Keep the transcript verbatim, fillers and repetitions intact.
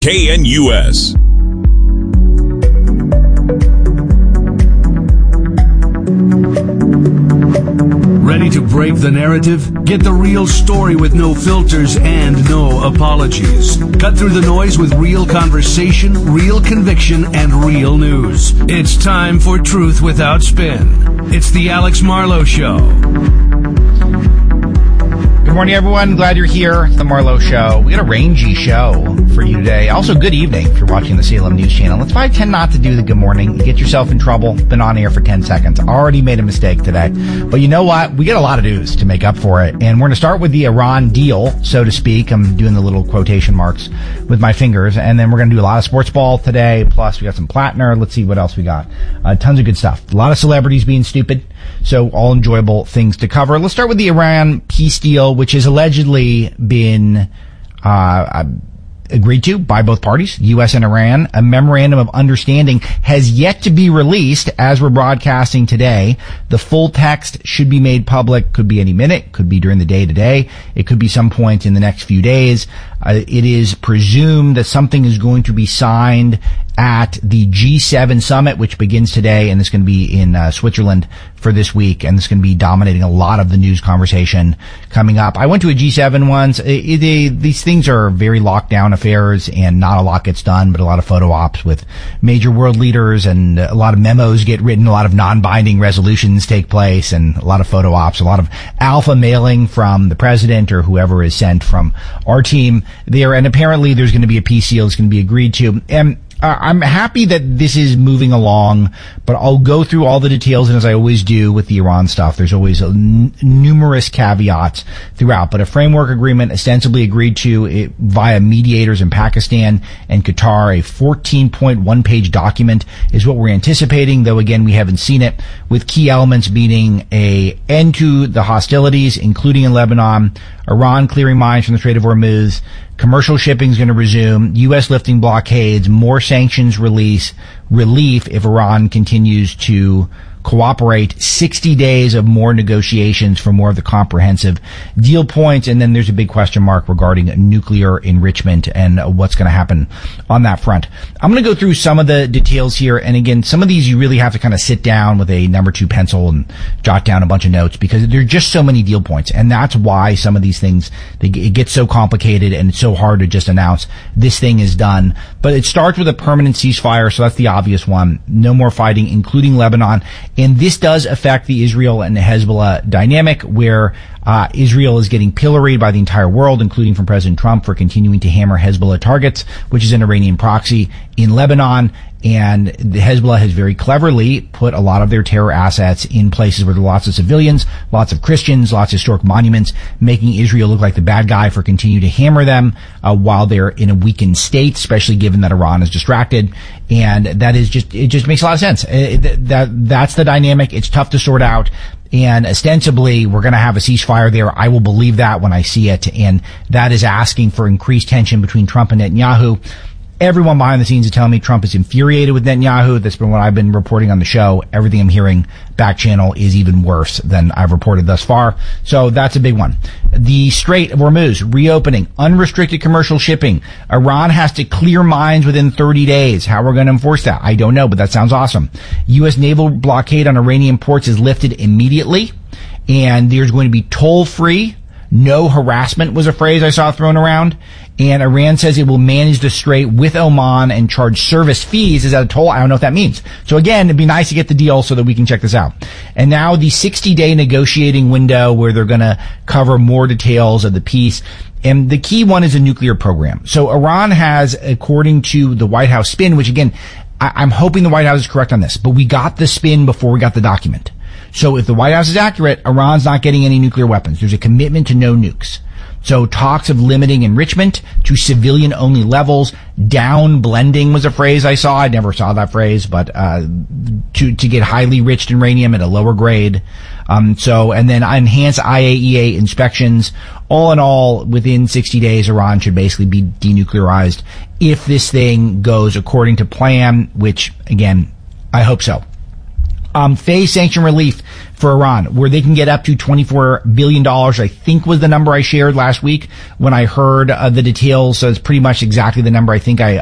K N U S. Ready to break the narrative? Get the real story with no filters and no apologies. Cut through the noise with real conversation, real conviction, and real news. It's time for Truth Without Spin. It's the Alex Marlowe Show. Good morning, everyone. Glad you're here. It's the Marlowe Show. We got a rangy show for you today. Also, good evening if you're watching the C L M News Channel. That's why I tend not to do the good morning. You get yourself in trouble. Been on air for ten seconds. Already made a mistake today. But you know what? We got a lot of news to make up for it. And we're going to start with the Iran deal, so to speak. I'm doing the little quotation marks with my fingers. And then we're going to do a lot of sports ball today. Plus, we got some Plattner. Let's see what else we got. Uh, tons of good stuff. A lot of celebrities being stupid. So all enjoyable things to cover. Let's start with the Iran peace deal, which has allegedly been uh agreed to by both parties, U S and Iran. A memorandum of understanding has yet to be released as we're broadcasting today. The full text should be made public. Could be any minute. Could be during the day today. It could be some point in the next few days. Uh, it is presumed that something is going to be signed at the G seven summit, which begins today, and it's going to be in uh, Switzerland for this week, and it's going to be dominating a lot of the news conversation coming up. I went to a G seven once. It, it, these things are very locked down affairs, and not a lot gets done, but a lot of photo ops with major world leaders, and a lot of memos get written, a lot of non-binding resolutions take place, and a lot of photo ops, a lot of alpha mailing from the president or whoever is sent from our team there, and apparently there's going to be a peace deal that's going to be agreed to. And Uh, I'm happy that this is moving along, but I'll go through all the details, and as I always do with the Iran stuff, there's always a n- numerous caveats throughout. But a framework agreement ostensibly agreed to it, via mediators in Pakistan and Qatar, a fourteen point one page document is what we're anticipating, though again we haven't seen it, with key elements meaning a end to the hostilities, including in Lebanon, Iran clearing mines from the Strait of Hormuz, commercial shipping is going to resume, U S lifting blockades, more sanctions release, relief if Iran continues to cooperate, sixty days of more negotiations for more of the comprehensive deal points, and then there's a big question mark regarding nuclear enrichment and what's going to happen on that front. I'm going to go through some of the details here, and again, some of these you really have to kind of sit down with a number two pencil and jot down a bunch of notes, because there are just so many deal points, and that's why some of these things, they, it gets so complicated and it's so hard to just announce this thing is done. But it starts with a permanent ceasefire, so that's the obvious one. No more fighting, including Lebanon. And this does affect the Israel and Hezbollah dynamic, where uh, Israel is getting pilloried by the entire world, including from President Trump, for continuing to hammer Hezbollah targets, which is an Iranian proxy in Lebanon. And the Hezbollah has very cleverly put a lot of their terror assets in places where there are lots of civilians, lots of Christians, lots of historic monuments, making Israel look like the bad guy for continuing to hammer them uh, while they're in a weakened state, especially given that Iran is distracted. And that is just, it just makes a lot of sense. It, that, that's the dynamic. It's tough to sort out. And ostensibly, we're going to have a ceasefire there. I will believe that when I see it. And that is asking for increased tension between Trump and Netanyahu. Everyone behind the scenes is telling me Trump is infuriated with Netanyahu. That's been what I've been reporting on the show. Everything I'm hearing back channel is even worse than I've reported thus far. So that's a big one. The Strait of Hormuz reopening, unrestricted commercial shipping. Iran has to clear mines within thirty days. How we're going to enforce that, I don't know, but that sounds awesome. U S naval blockade on Iranian ports is lifted immediately, and there's going to be toll-free. No harassment was a phrase I saw thrown around. And Iran says it will manage the strait with Oman and charge service fees. Is that a toll? I don't know what that means. So again, it'd be nice to get the deal so that we can check this out. And now the sixty day negotiating window, where they're going to cover more details of the peace. And the key one is a nuclear program. So Iran has, according to the White House spin, which again, I- I'm hoping the White House is correct on this, but we got the spin before we got the document. So if the White House is accurate, Iran's not getting any nuclear weapons. There's a commitment to no nukes. So talks of limiting enrichment to civilian-only levels. Down blending was a phrase I saw. I never saw that phrase, but uh to to get highly enriched uranium at a lower grade. Um so, and then enhanced I A E A inspections. All in all, within sixty days, Iran should basically be denuclearized if this thing goes according to plan, which, again, I hope so. Um, phase sanction relief for Iran, where they can get up to twenty-four billion dollars, I think was the number I shared last week when I heard uh, the details. So it's pretty much exactly the number I think I,